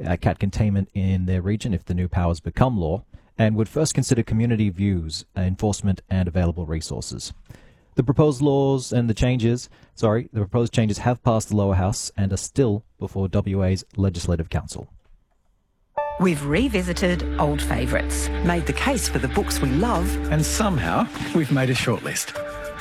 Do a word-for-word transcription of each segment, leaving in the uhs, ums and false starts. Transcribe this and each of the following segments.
uh, cat containment in their region if the new powers become law, and would first consider community views, uh, enforcement, and available resources. The proposed laws and the changes, sorry, the proposed changes have passed the lower house and are still before W A's Legislative Council. We've revisited old favourites, made the case for the books we love, and somehow we've made a shortlist.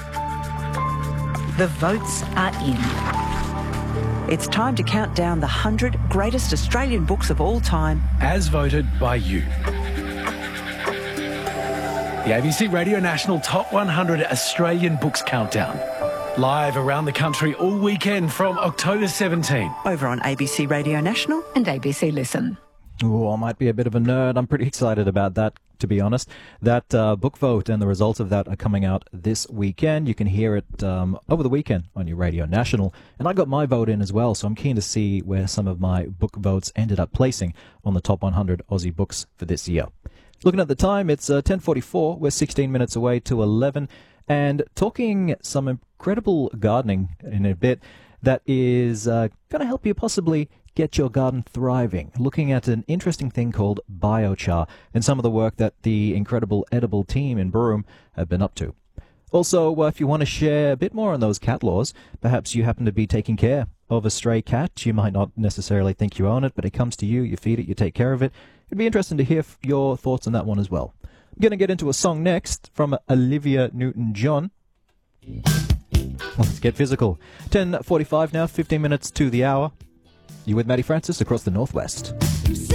The votes are in. It's time to count down the one hundred greatest Australian books of all time. As voted by you. The A B C Radio National Top one hundred Australian Books Countdown. Live around the country all weekend from October seventeenth. Over on A B C Radio National and A B C Listen. Oh, I might be a bit of a nerd. I'm pretty excited about that, to be honest. That uh, book vote and the results of that are coming out this weekend. You can hear it um, over the weekend on your Radio National. And I got my vote in as well, so I'm keen to see where some of my book votes ended up placing on the top one hundred Aussie books for this year. Looking at the time, it's uh, ten forty-four. We're sixteen minutes away to eleven. And talking some incredible gardening in a bit that is uh, going to help you possibly get your garden thriving. Looking at an interesting thing called biochar and some of the work that the incredible Edible team in Broome have been up to. Also, uh, if you want to share a bit more on those cat laws, perhaps you happen to be taking care of a stray cat. You might not necessarily think you own it, but it comes to you, you feed it, you take care of it. It'd be interesting to hear f- your thoughts on that one as well. I'm going to get into a song next from Olivia Newton-John. Let's get physical. ten forty-five now, fifteen minutes to the hour. You with Matty Francis across the Northwest.